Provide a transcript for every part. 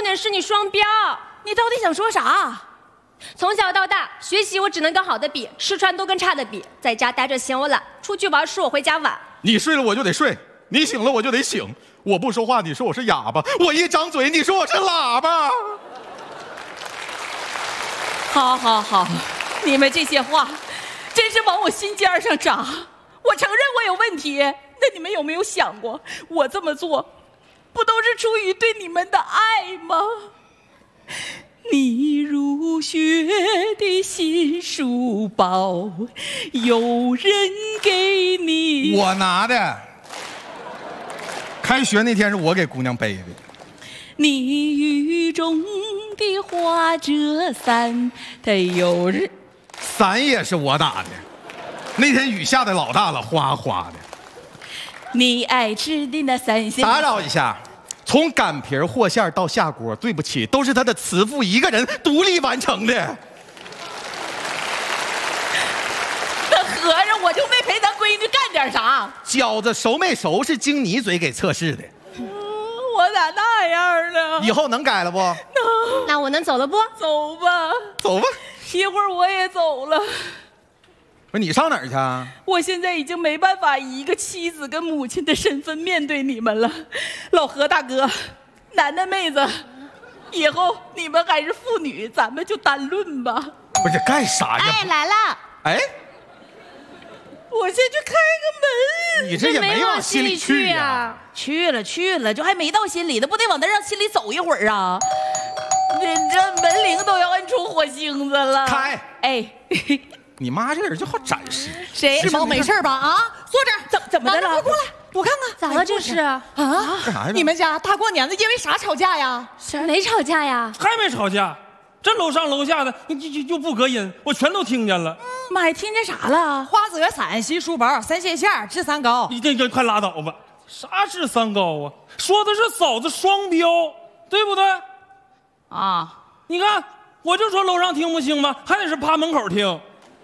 重点是你双标。 你到底想说啥？ 从小到大，学习我只能跟好的比，吃穿都跟差的比，在家待着嫌我懒，出去玩说我回家晚。 你睡了我就得睡，你醒了我就得醒。我不说话，你说我是哑巴；我一张嘴，你说我是喇叭。 好好好，你们这些话真是往我心尖上扎。我承认我有问题，那你们有没有想过，我这么做不都是出于对你们的爱吗？你入学的新书包，有人给你。 我拿的。开学那天是我给姑娘背的。 你雨中的花折伞，它有人。 伞也是我打的。那天雨下的老大了，哗哗的。 你爱吃的那三鲜。 打扰一下。从擀皮和馅到下锅，对不起，都是他的慈父一个人独立完成的。 那合着我就没陪咱闺女干点啥？ 饺子熟没熟是经你嘴给测试的。 我咋那样呢？ 以后能改了不？ 那我能走了不？ 走吧， 走吧。 一会儿我也走了。 不是你上哪儿去啊？ 我现在已经没办法以一个妻子跟母亲的身份面对你们了，老何大哥，楠楠妹子，以后你们还是父女，咱们就单论吧。 不是干啥呀？ 哎，来了。 哎， 我先去开个门。 你这也没往心里去呀？ 去了，就还没到心里呢，不得往那让心里走一会儿啊？这门铃都要摁出火星子了。 开。 哎。 你妈这个人就好展示。 谁？ 世宝没事吧？啊，坐这儿。 怎么的了？ 快过来，我看看。 咋了这是？ 啊？ 干啥呀？ 你们家大过年的因为啥吵架呀？ 没吵架呀？ 还没吵架，这楼上楼下的就不隔音，我全都听见了。 妈还听见啥了？ 花折伞、新书包、三线线、治三高。 你这快拉倒吧！啥治三高啊？说的是嫂子双标，对不对？ 啊， 你看，我就说楼上听不清吗？还得是趴门口听。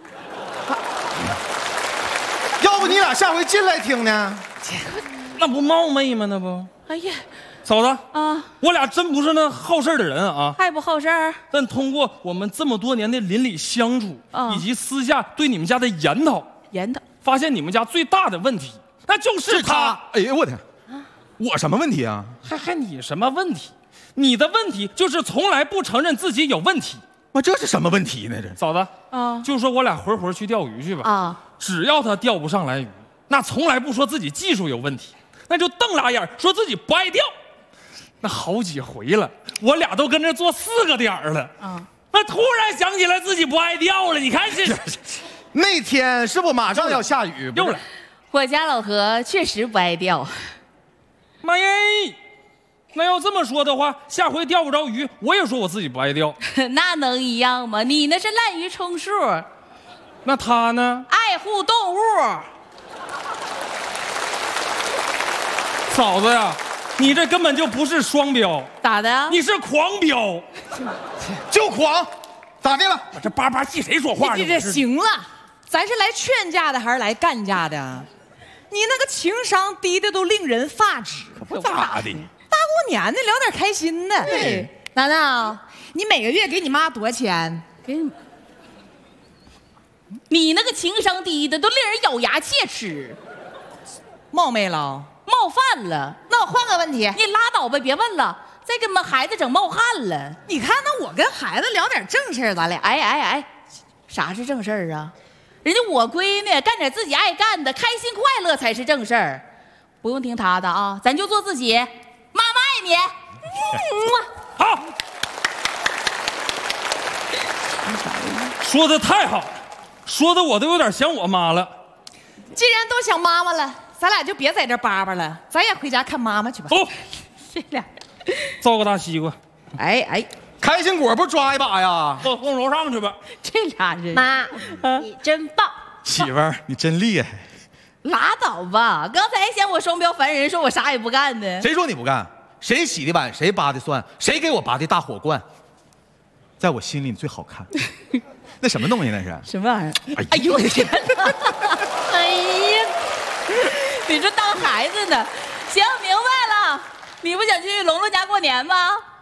要不你俩下回进来听呢？ 那不冒昧吗？那不。 哎呀， 嫂子啊， 我俩真不是那好事的人啊， 还不好事儿。 但通过我们这么多年的邻里相处，以及私下对你们家的研讨，发现你们家最大的问题，那就是他。 哎呀，我天，我什么问题啊？ 还你什么问题？你的问题就是从来不承认自己有问题。 我这是什么问题呢？这嫂子啊， 就说我俩回去钓鱼去吧啊， 只要他钓不上来鱼，那从来不说自己技术有问题，那就瞪拉眼说自己不爱钓。那好几回了，我俩都跟这做4个点了啊，那突然想起来自己不爱钓了。你看这那天是不马上要下雨？ 又来， 我家老何确实不爱钓。 妈耶！那要这么说的话，下回钓不着鱼，我也说我自己不爱钓。 那能一样吗？你那是滥竽充数。 那他呢？ 爱护动物。 嫂子呀，你这根本就不是双标， 咋的？ 你是狂飙， 就狂，咋的了？ 我这叭叭记谁说话呢？ 这行了，咱是来劝架的还是来干架的？你那个情商低的都令人发指。 可不咋的。 大过年的聊点开心的。对，楠楠，你每个月给你妈多少钱？ 给你。你那个情商低的都令人咬牙切齿， 冒昧了， 冒犯了。 那我换个问题， 你拉倒吧，别问了，再给我们孩子整冒汗了。 你看，那我跟孩子聊点正事儿，咱俩。 哎，啥是正事儿啊？人家我闺女干点自己爱干的，开心快乐才是正事儿，不用听她的啊，咱就做自己。妈妈爱你。 好，说的太好，说的我都有点想我妈了。 既然都想妈妈了，咱俩就别在这叭叭了，咱也回家看妈妈去吧。 走， 这俩， 造个大西瓜。 哎， 开心果不抓一把呀？ 送楼上去吧。 这俩人， 妈，你真棒。 媳妇儿，你真厉害。 拉倒吧！刚才还嫌我双标烦人，说我啥也不干呢。 谁说你不干？谁洗的碗，谁扒的蒜，谁给我拔的大火罐，在我心里你最好看。那什么东西那是？ 什么玩意儿？哎呦我的天哪！哎呀，你这当孩子呢？行，明白了，你不想去龙龙家过年吗？